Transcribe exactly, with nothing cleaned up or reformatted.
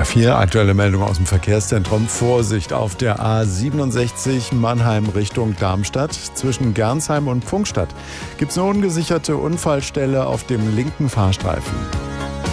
R vier, aktuelle Meldung aus dem Verkehrszentrum. Vorsicht auf der A siebenundsechzig Mannheim Richtung Darmstadt. Zwischen Gernsheim und Pfungstadt gibt es eine ungesicherte Unfallstelle auf dem linken Fahrstreifen.